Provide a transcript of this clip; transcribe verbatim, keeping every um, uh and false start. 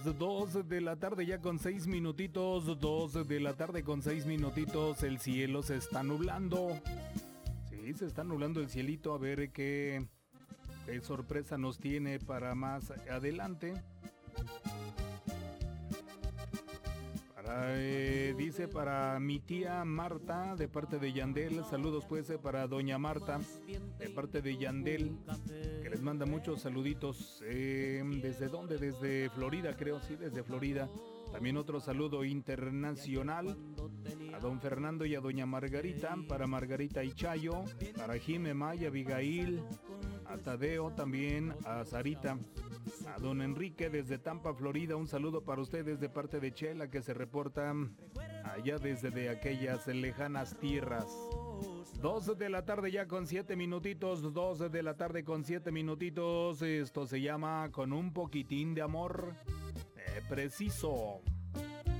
Dos de la tarde ya con seis minutitos, dos de la tarde con seis minutitos, el cielo se está nublando. Sí, se está nublando el cielito, a ver qué, qué sorpresa nos tiene para más adelante. Para, eh, dice para mi tía Marta, de parte de Yandel, saludos pues eh, para doña Marta, de parte de Yandel, que les manda muchos saluditos. Eh, ¿Desde dónde? Desde Florida, creo, sí, desde Florida. También otro saludo internacional a don Fernando y a doña Margarita, para Margarita y Chayo, para Jime, Maya, Abigail, a Tadeo, también a Sarita. A don Enrique desde Tampa, Florida, un saludo para ustedes de parte de Chela, que se reporta allá desde de aquellas lejanas tierras. Dos de la tarde ya con siete minutitos, dos de la tarde con siete minutitos. Esto se llama Con un poquitín de amor. Eh, preciso.